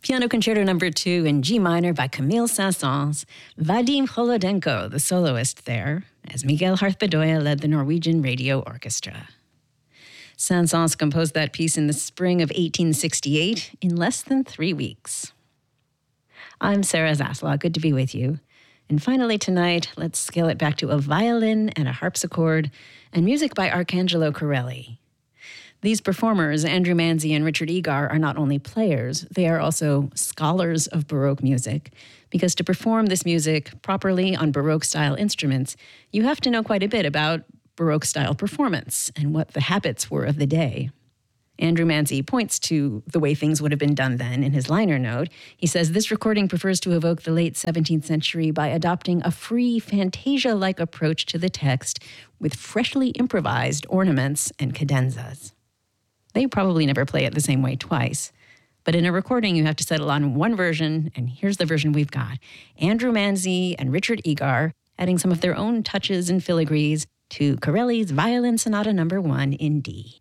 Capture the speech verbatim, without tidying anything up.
Piano Concerto Number two in G minor by Camille Saint-Saëns, Vadim Holodenko, the soloist there, as Miguel Harth-Bedoya led the Norwegian Radio Orchestra. Saint-Saëns composed that piece in the spring of eighteen sixty-eight in less than three weeks. I'm Sarah Zaslaw. Good to be with you. And finally tonight, let's scale it back to a violin and a harpsichord and music by Arcangelo Corelli. These performers, Andrew Manzi and Richard Egar, are not only players, they are also scholars of Baroque music, because to perform this music properly on Baroque-style instruments, you have to know quite a bit about Baroque-style performance and what the habits were of the day. Andrew Manzi points to the way things would have been done then in his liner note. He says, this recording prefers to evoke the late seventeenth century by adopting a free, fantasia-like approach to the text with freshly improvised ornaments and cadenzas. They probably never play it the same way twice. But in a recording, you have to settle on one version, and here's the version we've got. Andrew Manzi and Richard Egar adding some of their own touches and filigrees to Corelli's Violin Sonata Number one in D.